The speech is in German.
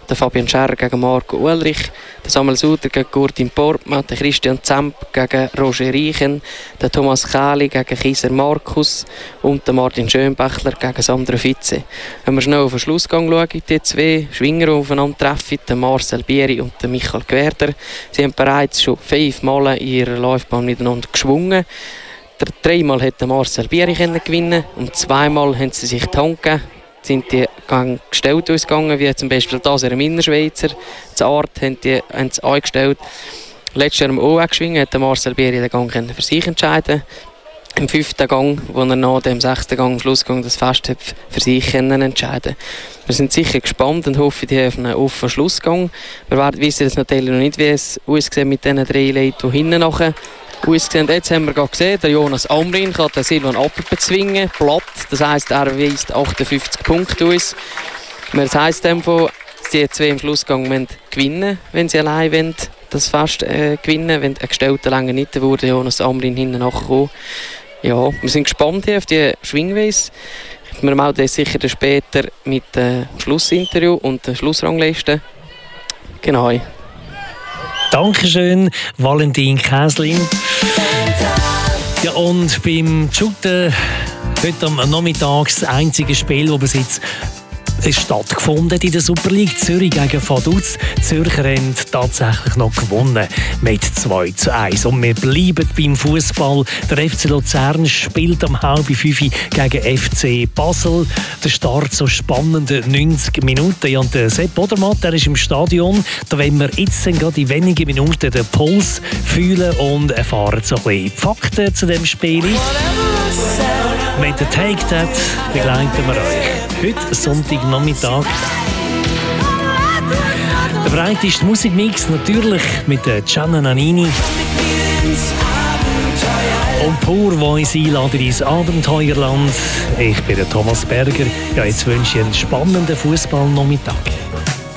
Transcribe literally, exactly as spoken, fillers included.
der Fabian Scherr gegen Marco Ulrich, der Samuel Suter gegen Gurtin Portmann, der Christian Zemp gegen Roger Reichen, der Thomas Kähli gegen Kieser Markus und der Martin Schönbächler gegen Sandro Fitze. Wenn wir schnell auf den Schlussgang schauen, die zwei Schwinger aufeinandertreffen, der Marcel Bieri und der Michael Gwerder. Sie haben bereits schon fünfmal in ihrer Laufbahn miteinander geschwungen. Dreimal hat Marcel Bieri gewinnen und zweimal haben sie sich die Hand gegeben. Sind die Gang gestellt ausgegangen, wie zum Beispiel das in Innerschweizer. Die Art haben die haben sie eingestellt. Letztes Jahr im O A geschwungen, hat Marcel Bieri den Gang für sich entscheiden. Im fünften Gang, wo er nach dem sechsten Gang am Schlussgang das Fest hat für sich entscheiden. Wir sind sicher gespannt und hoffen, die haben einen offenen Schlussgang. Wir wissen jetzt natürlich noch nicht, wie es aussieht mit diesen drei Leuten, die hinten nachher aussehen. Jetzt haben wir gerade gesehen, der Jonas Amrin kann den Silvan Apel bezwingen, platt. Das heisst, er weist achtundfünfzig Punkte aus. Das heisst, die zwei im Schlussgang müssen gewinnen, wenn sie allein wollen, das Fest äh, gewinnen. Wenn ein gestellter länger nicht wurde, Jonas Amrin hinten nachkommen. Ja, wir sind gespannt hier auf die Schwingweise. Wir melden uns sicher später mit dem Schlussinterview und der Schlussrangliste. Genau. Dankeschön, Valentin Käslin. Ja, und beim Shooten heute am Nachmittag das einzige Spiel, das bis jetzt stattgefunden in der Super League. Zürich gegen Vaduz. Die Zürcher haben tatsächlich noch gewonnen mit zwei zu eins. Und wir bleiben beim Fußball. Der F C Luzern spielt am halb fünf gegen F C Basel. Der Start so spannende neunzig Minuten. Ja, und der Sepp Odermatt, der ist im Stadion. Da wollen wir jetzt gerade in wenigen Minuten den Puls fühlen und erfahren so ein bisschen Fakten zu dem Spiel. Mit der Take That begleiten wir euch heute Sonntagnachmittag. Der breiteste Musikmix natürlich mit der Gianna Nannini. Und Pur, wo uns einladen ins Abenteuerland. Ich bin der Thomas Berger. Ja, jetzt wünsche ich einen spannenden Fußballnachmittag.